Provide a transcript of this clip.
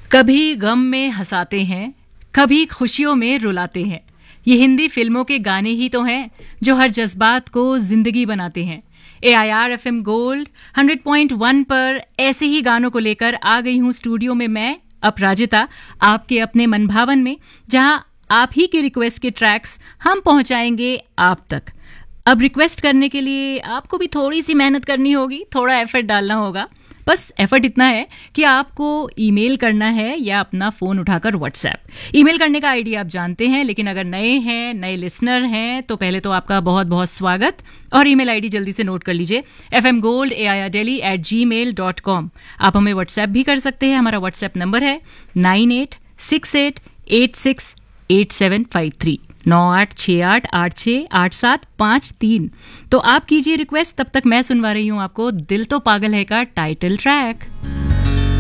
कभी गम में हंसाते हैं, कभी खुशियों में रुलाते हैं। ये हिंदी फिल्मों के गाने ही तो हैं जो हर जज्बात को जिंदगी बनाते हैं। AIR FM गोल्ड 100.1 पर ऐसे ही गानों को लेकर आ गई हूँ स्टूडियो में मैं अपराजिता, आपके अपने मनभावन में, जहां आप ही की रिक्वेस्ट के ट्रैक्स हम पहुंचाएंगे आप तक। अब रिक्वेस्ट करने के लिए आपको भी थोड़ी सी मेहनत करनी होगी, थोड़ा एफर्ट डालना होगा। बस एफर्ट इतना है कि आपको ईमेल करना है या अपना फोन उठाकर व्हाट्सएप। ईमेल करने का आईडी आप जानते हैं, लेकिन अगर नए लिसनर हैं तो पहले तो आपका बहुत बहुत स्वागत। और ईमेल आईडी जल्दी से नोट कर लीजिए, fmgold@gmail.com। आप हमें व्हाट्सएप भी कर सकते हैं। हमारा व्हाट्सएप नंबर है 9868868753 9868868753। तो आप कीजिए रिक्वेस्ट, तब तक मैं सुनवा रही हूँ आपको दिल तो पागल है का टाइटल ट्रैक।